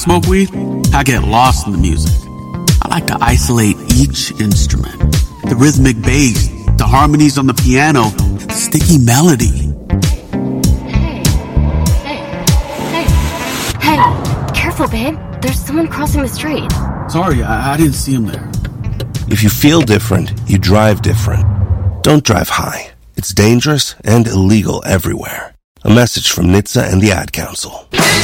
Smoke weed? I get lost in the music. I like to isolate each instrument. The rhythmic bass, the harmonies on the piano, the sticky melody. Hey, careful, babe. There's someone crossing the street. Sorry, I didn't see him there. If you feel different, you drive different. Don't drive high. It's dangerous and illegal everywhere. A message from NHTSA and the Ad Council.